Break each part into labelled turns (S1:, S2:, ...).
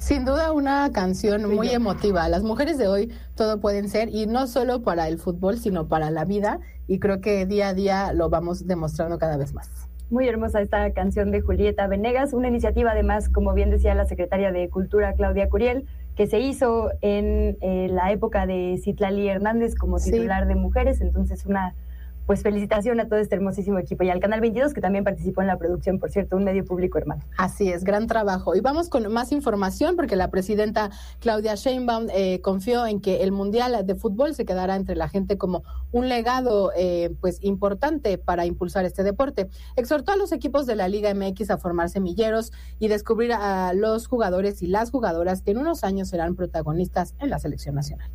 S1: Sin duda una canción muy emotiva. Las mujeres de hoy todo pueden ser, y no solo para el fútbol, sino para la vida, y creo que día a día lo vamos demostrando cada vez más.
S2: Muy hermosa esta canción de Julieta Venegas, una iniciativa además, como bien decía la secretaria de Cultura, Claudia Curiel, que se hizo en la época de Citlali Hernández como titular de Mujeres. Entonces pues felicitación a todo este hermosísimo equipo y al Canal 22, que también participó en la producción, por cierto, un medio público hermano.
S1: Así es, gran trabajo. Y vamos con más información, porque la presidenta Claudia Sheinbaum confió en que el Mundial de Fútbol se quedará entre la gente como un legado pues importante para impulsar este deporte. Exhortó a los equipos de la Liga MX a formar semilleros y descubrir a los jugadores y las jugadoras que en unos años serán protagonistas en la selección nacional.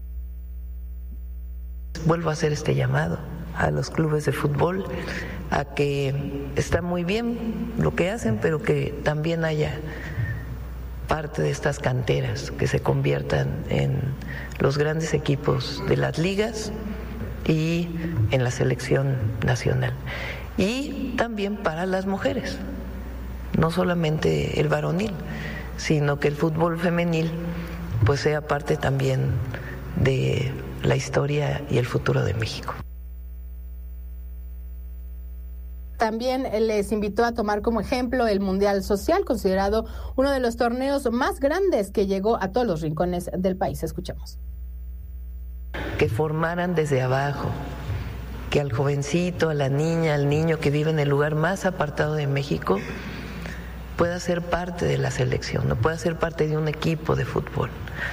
S3: Vuelvo a hacer este llamado a los clubes de fútbol, a que está muy bien lo que hacen, pero que también haya parte de estas canteras que se conviertan en los grandes equipos de las ligas y en la selección nacional. Y también para las mujeres, no solamente el varonil, sino que el fútbol femenil pues sea parte también de la historia y el futuro de México.
S1: También les invitó a tomar como ejemplo el Mundial Social, considerado uno de los torneos más grandes que llegó a todos los rincones del país. Escuchemos.
S3: Que formaran desde abajo, que al jovencito, a la niña, al niño que vive en el lugar más apartado de México pueda ser parte de la selección, no pueda ser parte de un equipo de fútbol.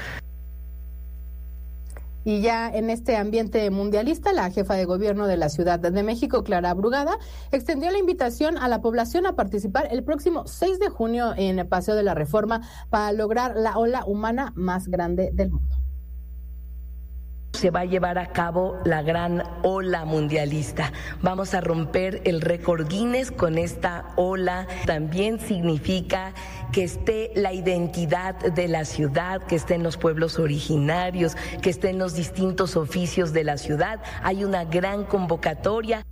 S1: Y ya en este ambiente mundialista, la jefa de gobierno de la Ciudad de México, Clara Brugada, extendió la invitación a la población a participar el próximo 6 de junio en el Paseo de la Reforma para lograr la ola humana más grande del mundo.
S4: Se va a llevar a cabo la gran ola mundialista. Vamos a romper el récord Guinness con esta ola. También significa que esté la identidad de la ciudad, que estén los pueblos originarios, que estén los distintos oficios de la ciudad. Hay una gran convocatoria.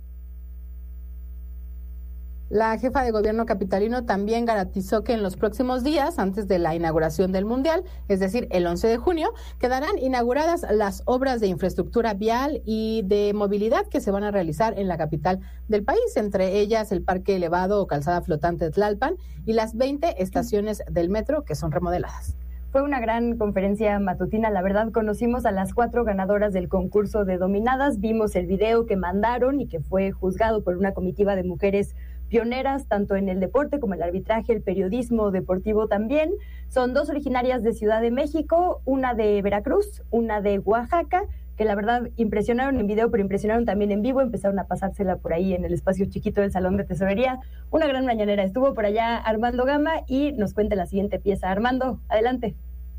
S1: La jefa de gobierno capitalino también garantizó que en los próximos días, antes de la inauguración del Mundial, es decir, el 11 de junio, quedarán inauguradas las obras de infraestructura vial y de movilidad que se van a realizar en la capital del país, entre ellas el parque elevado o calzada flotante de Tlalpan y las 20 estaciones del metro que son remodeladas.
S2: Fue una gran conferencia matutina, la verdad. Conocimos a las 4 ganadoras del concurso de dominadas, vimos el video que mandaron y que fue juzgado por una comitiva de mujeres pioneras, tanto en el deporte como el arbitraje, el periodismo deportivo también. Son 2 originarias de Ciudad de México, una de Veracruz, una de Oaxaca, que la verdad impresionaron en video, pero impresionaron también en vivo. Empezaron a pasársela por ahí en el espacio chiquito del Salón de Tesorería. Una gran mañanera. Estuvo por allá Armando Gama y nos cuenta la siguiente pieza. Armando, adelante.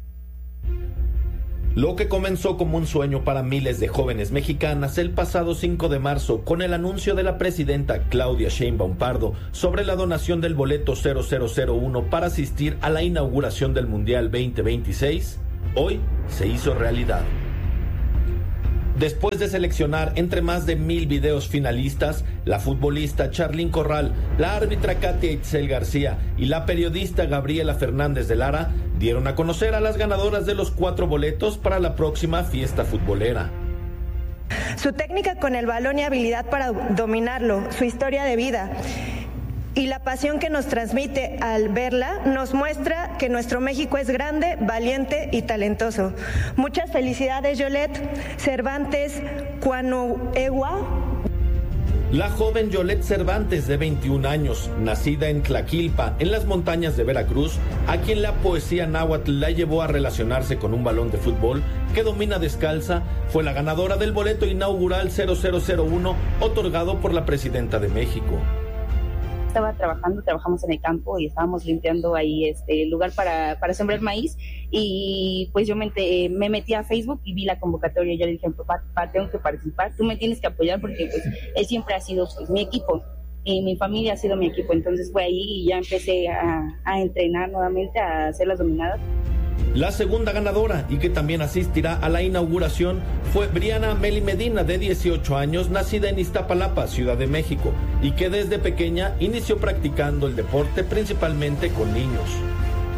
S5: Lo que comenzó como un sueño para miles de jóvenes mexicanas el pasado 5 de marzo con el anuncio de la presidenta Claudia Sheinbaum Pardo sobre la donación del boleto 0001 para asistir a la inauguración del Mundial 2026, hoy se hizo realidad. Después de seleccionar entre más de 1,000 videos finalistas, la futbolista Charlín Corral, la árbitra Katia Itzel García y la periodista Gabriela Fernández de Lara dieron a conocer a las ganadoras de los 4 boletos para la próxima fiesta futbolera.
S6: Su técnica con el balón y habilidad para dominarlo, su historia de vida y la pasión que nos transmite al verla nos muestra que nuestro México es grande, valiente y talentoso. Muchas felicidades, Yolette Cervantes Cuanuegua.
S5: La joven Yolette Cervantes, de 21 años, nacida en Tlaquilpa, en las montañas de Veracruz, a quien la poesía náhuatl la llevó a relacionarse con un balón de fútbol que domina descalza, fue la ganadora del boleto inaugural 0001 otorgado por la presidenta de México.
S7: Trabajamos en el campo y estábamos limpiando ahí el lugar para sembrar maíz, y pues yo me metí a Facebook y vi la convocatoria y yo le dije, papá, tengo que participar, tú me tienes que apoyar porque pues él siempre ha sido pues mi equipo y mi familia ha sido mi equipo. Entonces fue ahí y ya empecé a entrenar nuevamente, a hacer las dominadas.
S5: La segunda ganadora, y que también asistirá a la inauguración, fue Briana Meli Medina, de 18 años, nacida en Iztapalapa, Ciudad de México, y que desde pequeña inició practicando el deporte principalmente con niños.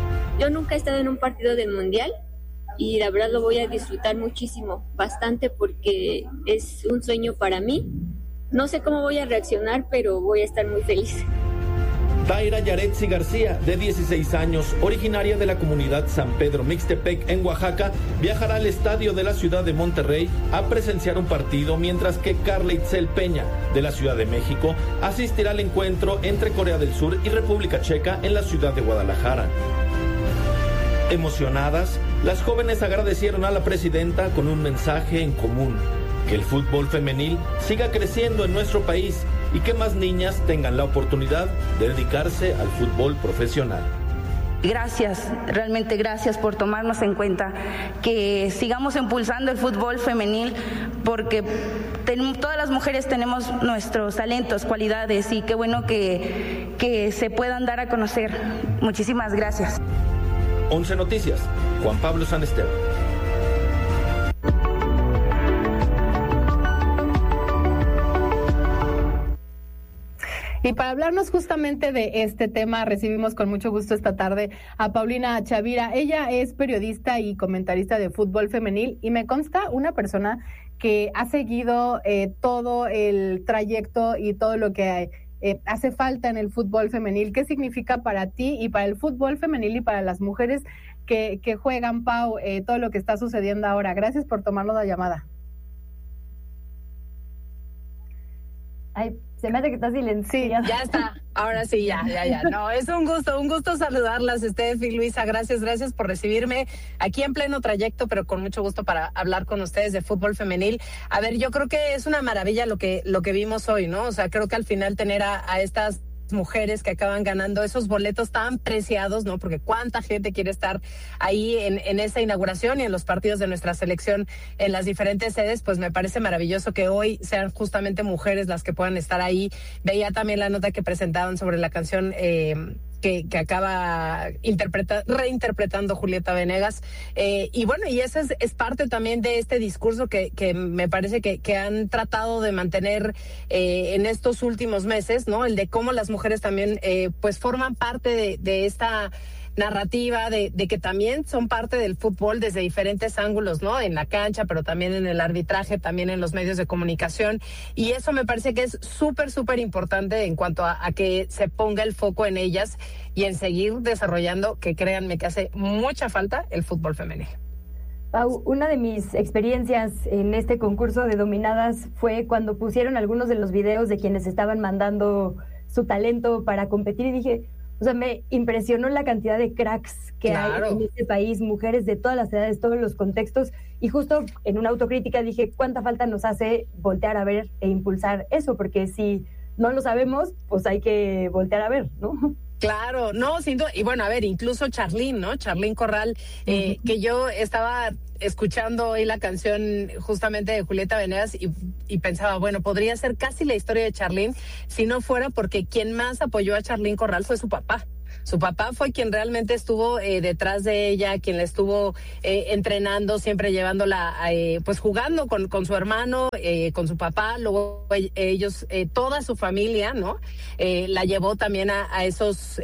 S8: Yo nunca he estado en un partido del Mundial y la verdad lo voy a disfrutar muchísimo, bastante, porque es un sueño para mí. No sé cómo voy a reaccionar, pero voy a estar muy feliz.
S5: Daira Yaretsi García, de 16 años, originaria de la comunidad San Pedro Mixtepec en Oaxaca, viajará al estadio de la ciudad de Monterrey a presenciar un partido, mientras que Carla Itzel Peña, de la Ciudad de México, asistirá al encuentro entre Corea del Sur y República Checa en la ciudad de Guadalajara. Emocionadas, las jóvenes agradecieron a la presidenta con un mensaje en común: que el fútbol femenil siga creciendo en nuestro país y que más niñas tengan la oportunidad de dedicarse al fútbol profesional.
S9: Gracias, realmente gracias por tomarnos en cuenta, que sigamos impulsando el fútbol femenil, porque todas las mujeres tenemos nuestros talentos, cualidades, y qué bueno que se puedan dar a conocer. Muchísimas gracias.
S5: 11 Noticias, Juan Pablo San Esteban.
S1: Y para hablarnos justamente de este tema, recibimos con mucho gusto esta tarde a Paulina Chavira. Ella es periodista y comentarista de fútbol femenil y me consta una persona que ha seguido todo el trayecto y todo lo que hace falta en el fútbol femenil. ¿Qué significa para ti y para el fútbol femenil y para las mujeres que juegan, Pau, todo lo que está sucediendo ahora? Gracias por tomarnos la llamada.
S2: Ay, se me hace que está silenciada.
S10: Sí, ya está. Ahora sí, ya. No, es un gusto saludarlas, Steph y Luisa. Gracias por recibirme aquí en pleno trayecto, pero con mucho gusto para hablar con ustedes de fútbol femenil. A ver, yo creo que es una maravilla lo que vimos hoy, ¿no? O sea, creo que al final tener a estas mujeres que acaban ganando esos boletos tan preciados, ¿no? Porque cuánta gente quiere estar ahí en esa inauguración y en los partidos de nuestra selección en las diferentes sedes. Pues me parece maravilloso que hoy sean justamente mujeres las que puedan estar ahí. Veía también la nota que presentaban sobre la canción que acaba reinterpretando Julieta Venegas, y bueno, y esa es parte también de este discurso que me parece que han tratado de mantener en estos últimos meses, ¿no? El de cómo las mujeres también pues forman parte de esta narrativa, de que también son parte del fútbol desde diferentes ángulos, ¿no? En la cancha, pero también en el arbitraje, también en los medios de comunicación, y eso me parece que es súper importante en cuanto a que se ponga el foco en ellas y en seguir desarrollando, que créanme que hace mucha falta el fútbol femenino.
S2: Pau, una de mis experiencias en este concurso de dominadas fue cuando pusieron algunos de los videos de quienes estaban mandando su talento para competir, y dije, o sea, me impresionó la cantidad de cracks que hay en este país, mujeres de todas las edades, todos los contextos, y justo en una autocrítica dije, ¿cuánta falta nos hace voltear a ver e impulsar eso? Porque si no lo sabemos, pues hay que voltear a ver, ¿no?
S10: Claro, no, sin duda. Y bueno, a ver, incluso Charlín, ¿no? Charlín Corral, que yo estaba escuchando hoy la canción justamente de Julieta Venegas y pensaba, bueno, podría ser casi la historia de Charlín si no fuera porque quien más apoyó a Charlín Corral fue su papá. Su papá fue quien realmente estuvo detrás de ella, quien la estuvo entrenando, siempre llevándola, pues jugando con su hermano, con su papá. Luego ellos, toda su familia, ¿no? La llevó también a esos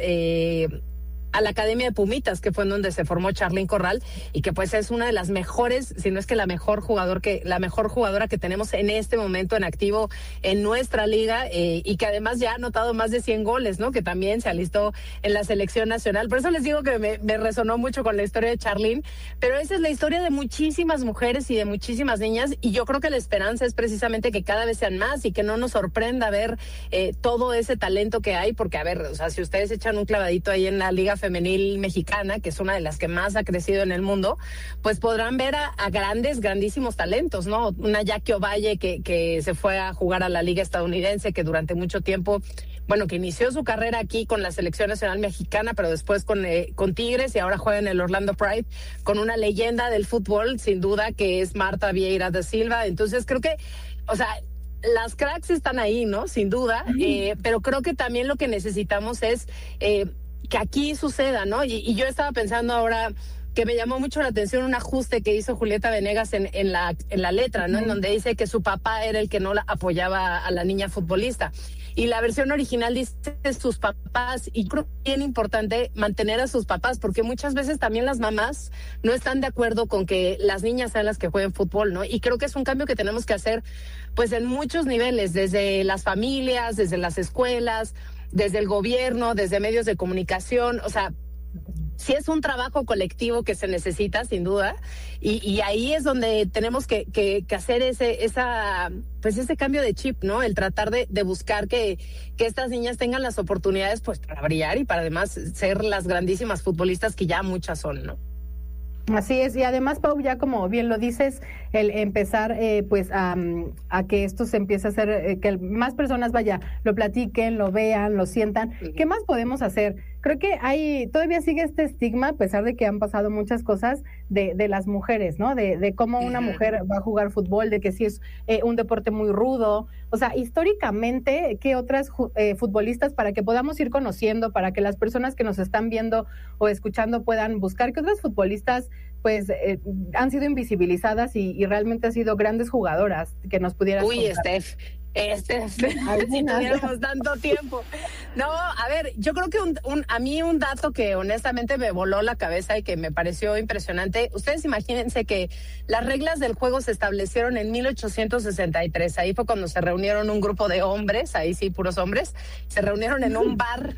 S10: a la Academia de Pumitas, que fue en donde se formó Charlín Corral, y que pues es una de las mejores, si no es que la mejor jugadora que tenemos en este momento en activo en nuestra liga, y que además ya ha anotado más de 100 goles, ¿no? Que también se alistó en la selección nacional. Por eso les digo que me resonó mucho con la historia de Charlín, pero esa es la historia de muchísimas mujeres y de muchísimas niñas, y yo creo que la esperanza es precisamente que cada vez sean más y que no nos sorprenda ver todo ese talento que hay, porque a ver, o sea, si ustedes echan un clavadito ahí en la liga femenil mexicana, que es una de las que más ha crecido en el mundo, pues podrán ver a grandísimos talentos, ¿no? Una Jackie Ovalle que se fue a jugar a la liga estadounidense, que durante mucho tiempo, bueno, que inició su carrera aquí con la selección nacional mexicana, pero después con Tigres, y ahora juega en el Orlando Pride, con una leyenda del fútbol, sin duda, que es Marta Vieira da Silva. Entonces creo que, o sea, las cracks están ahí, ¿no? Sin duda, pero creo que también lo que necesitamos es que aquí suceda, ¿no? Y yo estaba pensando ahora, que me llamó mucho la atención un ajuste que hizo Julieta Venegas en la letra, ¿no? En donde dice que su papá era el que no apoyaba a la niña futbolista. Y la versión original dice sus papás, y creo que es bien importante mantener a sus papás, porque muchas veces también las mamás no están de acuerdo con que las niñas sean las que jueguen fútbol, ¿no? Y creo que es un cambio que tenemos que hacer, pues, en muchos niveles, desde las familias, desde las escuelas, desde el gobierno, desde medios de comunicación, o sea, sí es un trabajo colectivo que se necesita, sin duda, y ahí es donde tenemos que hacer ese cambio de chip, ¿no? El tratar de buscar que estas niñas tengan las oportunidades, pues, para brillar y para además ser las grandísimas futbolistas que ya muchas son, ¿no?
S1: Así es, y además, Pau, ya como bien lo dices, el empezar a que esto se empiece a hacer, que más personas lo platiquen, lo vean, lo sientan. ¿Qué más podemos hacer? Creo que todavía sigue este estigma, a pesar de que han pasado muchas cosas, de las mujeres, ¿no? De cómo una mujer va a jugar fútbol, de que sí es un deporte muy rudo. O sea, históricamente, ¿qué otras futbolistas, para que podamos ir conociendo, para que las personas que nos están viendo o escuchando puedan buscar, qué otras futbolistas pues han sido invisibilizadas y realmente han sido grandes jugadoras que nos pudieran contar?
S10: Steph, si tuviéramos tanto tiempo. No, a ver, yo creo que a mí un dato que honestamente me voló la cabeza y que me pareció impresionante. Ustedes imagínense que las reglas del juego se establecieron en 1863. Ahí fue cuando se reunieron un grupo de hombres, ahí sí, puros hombres, se reunieron en un bar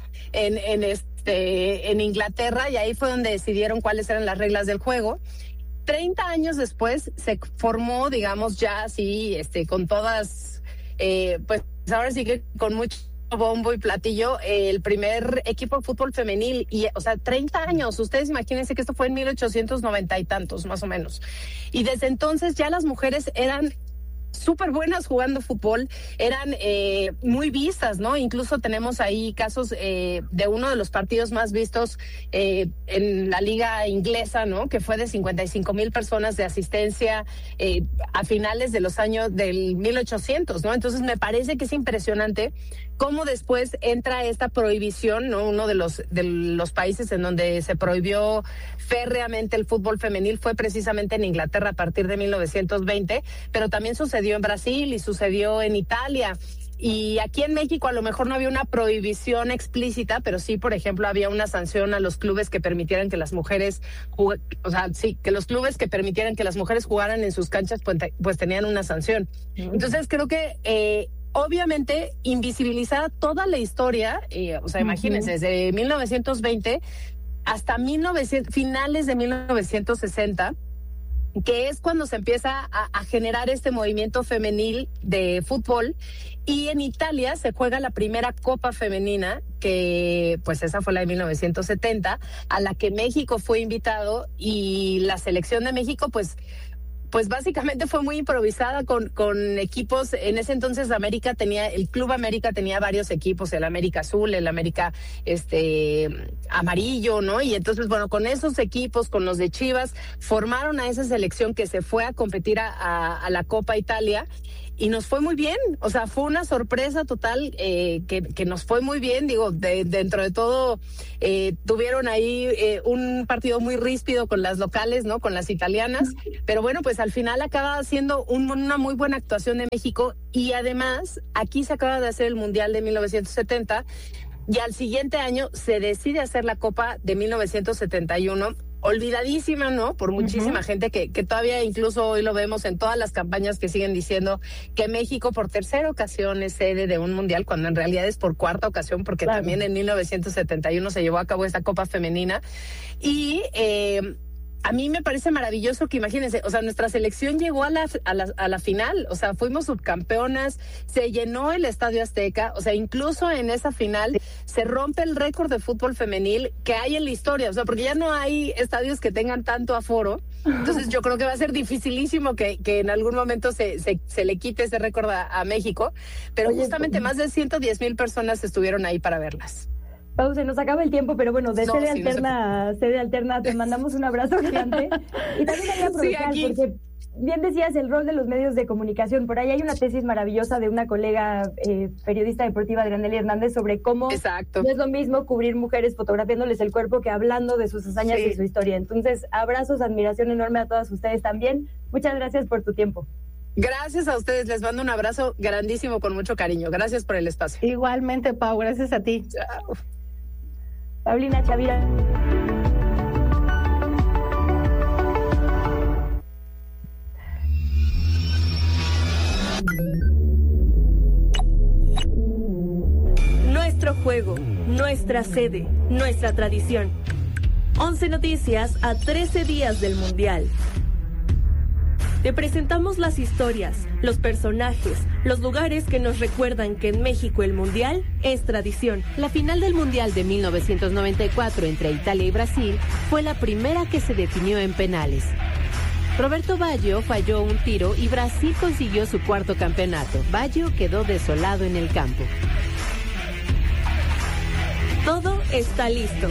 S10: en Inglaterra, y ahí fue donde decidieron cuáles eran las reglas del juego. 30 años después se formó, digamos, ya así, con todas, pues ahora sí que con mucho bombo y platillo, el primer equipo de fútbol femenil. Y, o sea, 30 años, ustedes imagínense que esto fue en 1890 y tantos, más o menos. Y desde entonces ya las mujeres eran súper buenas jugando fútbol, eran muy vistas, ¿no? Incluso tenemos ahí casos de uno de los partidos más vistos en la liga inglesa, ¿no? Que fue de 55,000 personas de asistencia a finales de los años del 1800, ¿no? Entonces me parece que es impresionante cómo después entra esta prohibición, ¿no? Uno de los países en donde se prohibió férreamente el fútbol femenil fue precisamente en Inglaterra a partir de 1920, pero también sucedió en Brasil y sucedió en Italia. Y aquí en México a lo mejor no había una prohibición explícita, pero sí, por ejemplo, había una sanción a los clubes que permitieran que las mujeres, que los clubes que permitieran que las mujeres jugaran en sus canchas, pues tenían una sanción. Entonces creo que obviamente invisibilizada toda la historia, o sea, imagínense, desde 1920 hasta finales de 1960, que es cuando se empieza a generar este movimiento femenil de fútbol. Y en Italia se juega la primera Copa Femenina, que pues esa fue la de 1970, a la que México fue invitado, y la selección de México pues básicamente fue muy improvisada con equipos. En ese entonces el Club América tenía varios equipos, el América Azul, el América amarillo, ¿no? Y entonces, bueno, con esos equipos, con los de Chivas, formaron a esa selección que se fue a competir a la Copa Italia. Y nos fue muy bien, o sea, fue una sorpresa total que nos fue muy bien. Digo, dentro de todo, tuvieron ahí un partido muy ríspido con las locales, ¿no? Con las italianas, pero bueno, pues al final acaba siendo una muy buena actuación de México. Y además, aquí se acaba de hacer el Mundial de 1970, y al siguiente año se decide hacer la Copa de 1971, olvidadísima, ¿no? Por muchísima gente que todavía incluso hoy lo vemos en todas las campañas que siguen diciendo que México por tercera ocasión es sede de un mundial, cuando en realidad es por cuarta ocasión, porque también en 1971 se llevó a cabo esta Copa Femenina. Y a mí me parece maravilloso que, imagínense, o sea, nuestra selección llegó a la final, o sea, fuimos subcampeonas, se llenó el Estadio Azteca, o sea, incluso en esa final se rompe el récord de fútbol femenil que hay en la historia, o sea, porque ya no hay estadios que tengan tanto aforo. Entonces yo creo que va a ser dificilísimo que en algún momento se le quite ese récord a México, pero justamente más de 110,000 personas estuvieron ahí para verlas.
S2: Pau, se nos acaba el tiempo, pero bueno, de Sede Alterna te mandamos un abrazo gigante. Y también quería aprovechar, porque bien decías el rol de los medios de comunicación. Por ahí hay una tesis maravillosa de una colega periodista deportiva, Adrianely Hernández, sobre cómo no es lo mismo cubrir mujeres fotografiándoles el cuerpo que hablando de sus hazañas y su historia. Entonces, abrazos, admiración enorme a todas ustedes también. Muchas gracias por tu tiempo.
S10: Gracias a ustedes, les mando un abrazo grandísimo con mucho cariño. Gracias por el espacio.
S1: Igualmente, Pau, gracias a ti.
S10: Chao.
S2: Paulina Chavira.
S11: Nuestro juego, nuestra sede, nuestra tradición. 11 noticias a 13 días del Mundial. Te presentamos las historias, los personajes, los lugares que nos recuerdan que en México el Mundial es tradición.
S12: La final del Mundial de 1994 entre Italia y Brasil fue la primera que se definió en penales. Roberto Baggio falló un tiro y Brasil consiguió su cuarto campeonato. Baggio quedó desolado en el campo.
S11: Todo está listo.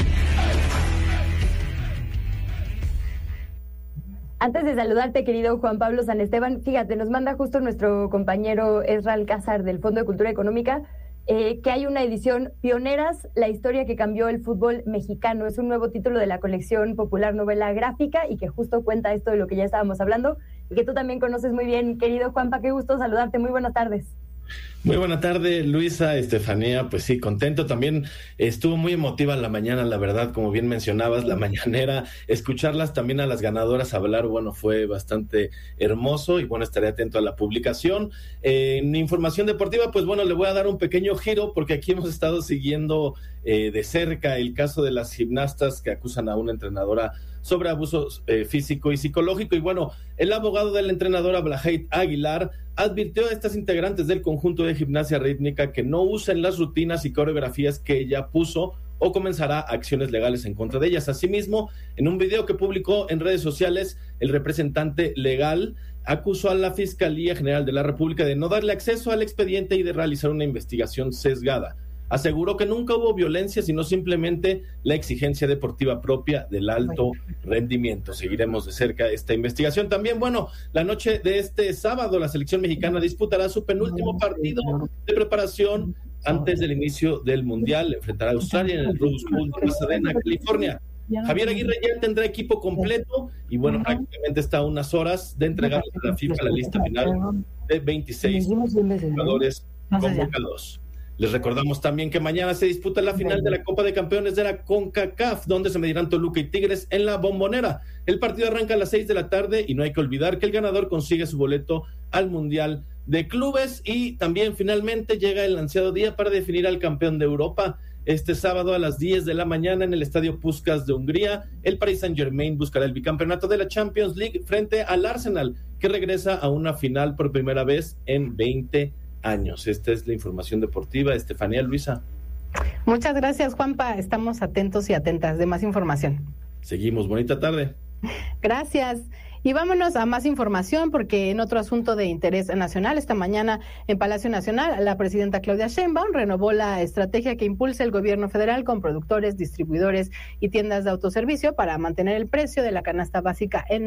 S2: Antes de saludarte, querido Juan Pablo San Esteban, fíjate, nos manda justo nuestro compañero Ezra Alcázar del Fondo de Cultura Económica que hay una edición Pioneras, la historia que cambió el fútbol mexicano. Es un nuevo título de la colección popular novela gráfica y que justo cuenta esto de lo que ya estábamos hablando y que tú también conoces muy bien, querido Juanpa. Qué gusto saludarte. Muy buenas tardes.
S5: Muy buena tarde, Luisa, Estefanía. Pues sí, contento también. Estuvo muy emotiva la mañana, la verdad, como bien mencionabas, la mañanera. Escucharlas también a las ganadoras hablar, bueno, fue bastante hermoso y bueno, estaré atento a la publicación. En información deportiva, pues bueno, le voy a dar un pequeño giro porque aquí hemos estado siguiendo de cerca el caso de las gimnastas que acusan a una entrenadora sobre abuso físico y psicológico. Y bueno, el abogado de la entrenadora Blaheit Aguilar advirtió a estas integrantes del conjunto de gimnasia rítmica que no usen las rutinas y coreografías que ella puso o comenzará acciones legales en contra de ellas. Asimismo, en un video que publicó en redes sociales, el representante legal acusó a la Fiscalía General de la República de no darle acceso al expediente y de realizar una investigación sesgada. Aseguró que nunca hubo violencia, sino simplemente la exigencia deportiva propia del alto rendimiento. Seguiremos de cerca esta investigación. También, bueno, la noche de este sábado, la selección mexicana disputará su penúltimo partido de preparación antes del inicio del Mundial. Enfrentará a Australia en el Rose Bowl de Pasadena, California. Javier Aguirre ya tendrá equipo completo y, bueno, prácticamente está a unas horas de entregar a la FIFA la lista final de 26 jugadores convocados. Les recordamos también que mañana se disputa la final de la Copa de Campeones de la CONCACAF, donde se medirán Toluca y Tigres en la Bombonera. El partido arranca a las 6 de la tarde y no hay que olvidar que el ganador consigue su boleto al Mundial de Clubes. Y también finalmente llega el ansiado día para definir al campeón de Europa. Este sábado a las 10 de la mañana en el Estadio Puskás de Hungría, el Paris Saint-Germain buscará el bicampeonato de la Champions League frente al Arsenal, que regresa a una final por primera vez en 20 años. Esta es la información deportiva. Estefanía, Luisa.
S1: Muchas gracias, Juanpa. Estamos atentos y atentas de más información.
S5: Seguimos. Bonita tarde.
S1: Gracias. Y vámonos a más información porque en otro asunto de interés nacional, esta mañana en Palacio Nacional, la presidenta Claudia Sheinbaum renovó la estrategia que impulsa el gobierno federal con productores, distribuidores y tiendas de autoservicio para mantener el precio de la canasta básica en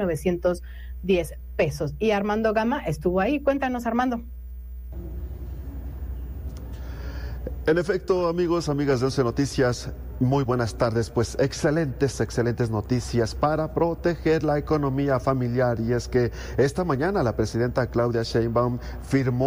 S1: 910 pesos. Y Armando Gama estuvo ahí. Cuéntanos, Armando.
S13: En efecto, amigos, amigas de 11 Noticias, muy buenas tardes. Pues excelentes noticias para proteger la economía familiar. Y es que esta mañana la presidenta Claudia Sheinbaum firmó